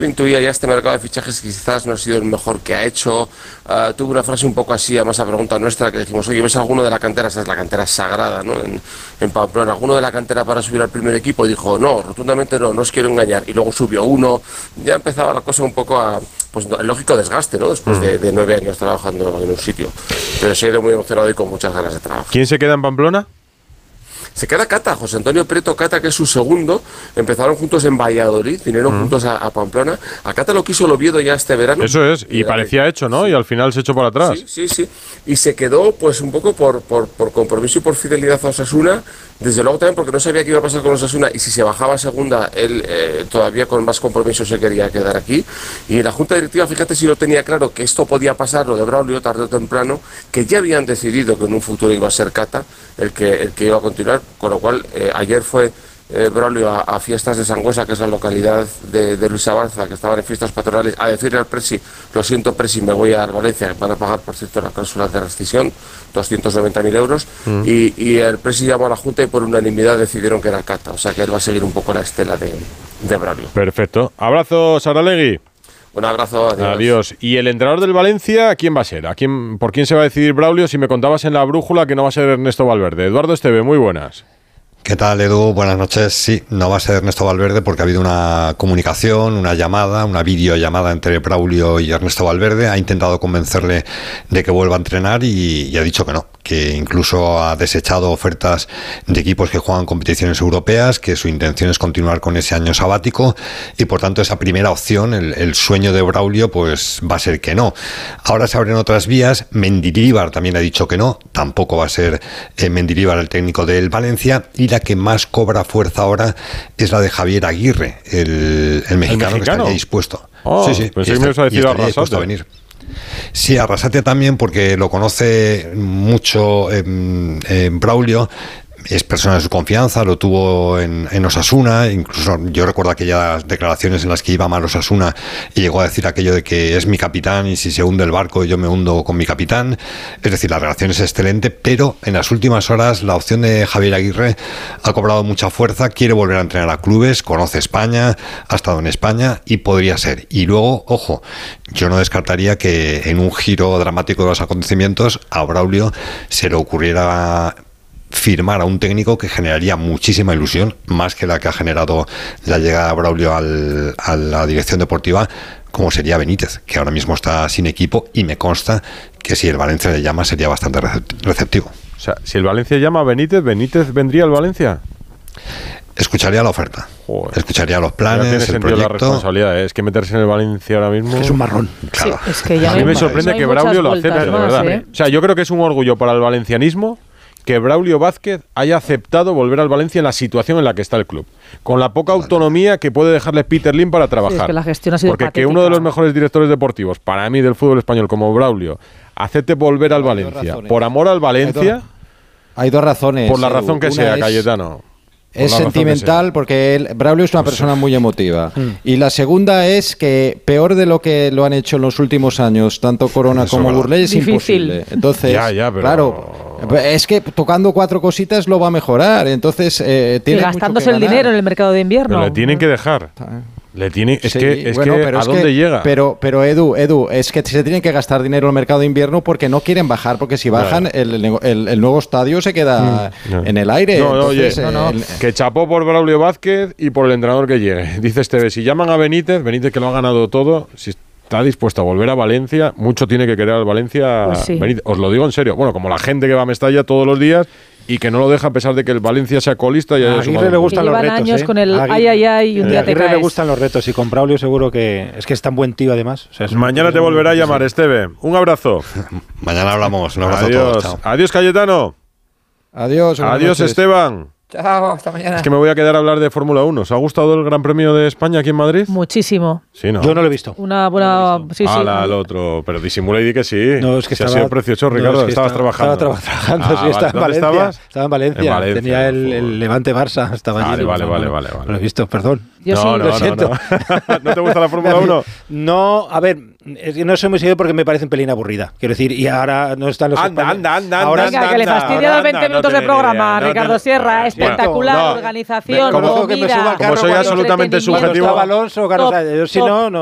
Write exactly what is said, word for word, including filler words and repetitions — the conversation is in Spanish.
intuía ya este mercado de fichajes que quizás no ha sido el mejor que ha hecho. Uh, tuvo una frase un poco así, además a pregunta nuestra, que dijimos, oye, ¿ves alguno de la cantera? Esa es la cantera sagrada, ¿no? En, en Pamplona, ¿alguno de la cantera para subir al primer equipo? Y dijo, no, rotundamente no, no os quiero engañar. Y luego subió uno. Ya empezaba la cosa un poco a, pues, el lógico desgaste, ¿no? Después mm. de, de nueve años trabajando en un sitio. Pero se ha ido muy emocionado y con muchas ganas de trabajar. ¿Quién se queda en Pamplona? Se queda Cata, José Antonio Prieto Cata, que es su segundo. Empezaron juntos en Valladolid, vinieron mm. juntos a, a Pamplona. A Cata lo quiso el Oviedo ya este verano. Eso es, y, y parecía hecho, ¿no? Sí. Y al final se echó para atrás. Sí, sí, sí. Y se quedó, pues, un poco por, por, por compromiso y por fidelidad a Osasuna. Desde luego también porque no sabía qué iba a pasar con Osasuna. Y si se bajaba a segunda, él eh, todavía con más compromiso se quería quedar aquí. Y la Junta Directiva, fíjate si lo tenía claro, que esto podía pasar, lo de Braulio, tarde o temprano, que ya habían decidido que en un futuro iba a ser Cata el que, el que iba a continuar, con lo cual eh, ayer fue eh, Braulio a, a Fiestas de Sangüesa, que es la localidad de, de Luis Abarza, que estaban en fiestas patronales, a decirle al Presi, lo siento Presi, me voy a Valencia, que van a pagar por cierto la cláusula de rescisión, doscientos noventa mil euros, mm. y, y el Presi llamó a la Junta y por unanimidad decidieron que era Cata, o sea que él va a seguir un poco la estela de, de Braulio. Perfecto, abrazo Saralegui. Un abrazo, adiós. Adiós. ¿Y el entrenador del Valencia, quién va a ser? ¿A quién, ¿Por quién se va a decidir Braulio? Si me contabas en la brújula que no va a ser Ernesto Valverde. Eduardo Esteve, muy buenas. ¿Qué tal, Edu? Buenas noches. Sí, no va a ser Ernesto Valverde porque ha habido una comunicación, una llamada, una videollamada entre Braulio y Ernesto Valverde. Ha intentado convencerle de que vuelva a entrenar y, y ha dicho que no, que incluso ha desechado ofertas de equipos que juegan competiciones europeas, que su intención es continuar con ese año sabático y por tanto esa primera opción, el, el sueño de Braulio, pues va a ser que no. Ahora se abren otras vías. Mendilibar también ha dicho que no, tampoco va a ser eh, Mendilibar el técnico del Valencia, y la que más cobra fuerza ahora es la de Javier Aguirre, el, el, mexicano, ¿El mexicano que estaría dispuesto. Oh, sí, sí, pensé que me ibas a decir Arrasate. A venir. Sí, Arrasate también, porque lo conoce mucho eh, eh, Braulio. Es persona de su confianza, lo tuvo en, en Osasuna, incluso yo recuerdo aquellas declaraciones en las que iba mal Osasuna y llegó a decir aquello de que es mi capitán y si se hunde el barco yo me hundo con mi capitán. Es decir, la relación es excelente, pero en las últimas horas la opción de Javier Aguirre ha cobrado mucha fuerza, quiere volver a entrenar a clubes, conoce España, ha estado en España y podría ser. Y luego, ojo, yo no descartaría que en un giro dramático de los acontecimientos a Braulio se le ocurriera firmar a un técnico que generaría muchísima ilusión, más que la que ha generado la llegada de Braulio al, a la dirección deportiva, como sería Benítez, que ahora mismo está sin equipo y me consta que si el Valencia le llama sería bastante receptivo. O sea, si el Valencia llama a Benítez, ¿Benítez vendría al Valencia? Escucharía la oferta, Joder. escucharía los planes, tiene el sentido proyecto. La responsabilidad es que meterse en el Valencia ahora mismo es un marrón. Claro. Sí, es que ya a mí me sorprende no que Braulio lo acepte, de verdad. ¿eh? O sea, yo creo que es un orgullo para el valencianismo que Braulio Vázquez haya aceptado volver al Valencia en la situación en la que está el club, con la poca vale. autonomía que puede dejarle Peter Lim para trabajar. Sí, es que la gestión ha sido Porque patética. Que uno de los mejores directores deportivos, para mí, del fútbol español, como Braulio, acepte volver al Valencia, por amor al Valencia, hay dos, hay dos razones. Por la razón que Una sea, es... Cayetano. Es sentimental porque él, Braulio es una persona muy emotiva. Mm. Y la segunda es que peor de lo que lo han hecho en los últimos años, tanto Corona Eso como Burley, es difícil. Imposible. Entonces, ya, ya, pero... claro, es que tocando cuatro cositas lo va a mejorar. Entonces, eh, tiene y gastándose mucho que el ganar. dinero en el mercado de invierno. Pero le tienen que dejar. Le tiene, es sí, que, es bueno, que pero ¿a es dónde que, llega? Pero, pero Edu, Edu, es que se tienen que gastar dinero en el mercado de invierno porque no quieren bajar, porque si bajan claro. el, el, el nuevo estadio se queda no. en el aire. No, no, Entonces, oye, eh, no, no. El, que chapó por Braulio Vázquez y por el entrenador que llegue. Dice Esteve, si llaman a Benítez, Benítez que lo ha ganado todo, si está dispuesto a volver a Valencia, mucho tiene que querer al Valencia. Pues sí. Benítez. Os lo digo en serio, bueno, como la gente que va a Mestalla todos los días y que no lo deja a pesar de que el Valencia sea colista y a Aguirre le gustan los retos, años ¿eh? con el Aguirre, ay ay ay y un día te caes. A Aguirre le gustan los retos y con Braulio seguro que es que es tan buen tío además. O sea, es Mañana un, te volverá a llamar, sí. Esteve. Un abrazo. Mañana hablamos. Un abrazo Adiós. a todos. Chao. Adiós, Cayetano. Adiós. Adiós, noches. Esteban. Chao, hasta mañana. Es que me voy a quedar a hablar de Fórmula uno. ¿Os ha gustado el Gran Premio de España aquí en Madrid? Muchísimo. Sí, ¿no? Yo no lo he visto. Una buena... No sí, sí. Ala, al otro. Pero disimula y di que sí. No, es que si estaba... ha sido precioso, Ricardo. No, es que estabas estaba, trabajando. Estaba tra- trabajando, ah, sí. Estaba vale. en Valencia. ¿Dónde estabas? Estaba en Valencia. En Valencia. Tenía el, el Levante Barça. Estaba vale, allí. Vale, no, vale, no, vale, vale. Lo he visto, perdón. Yo no, sí. no, Lo no, siento. no. ¿No te gusta la Fórmula uno? No, a ver, es que no soy muy seguido porque me parece un pelín aburrida. Quiero decir, y ahora no están los Anda, españoles. anda, anda, Ahora Venga, anda, que le anda, fastidia anda, los veinte anda, minutos no de tiene programa, idea, no Ricardo tiene- Sierra. Bueno, Espectacular, no. organización, Como- Conozco que me comida, suba al carro Como soy cuando- absolutamente entretenimiento. subjetivo. Cuando estaba Alonso, claro, o sea, yo si Top, no, no.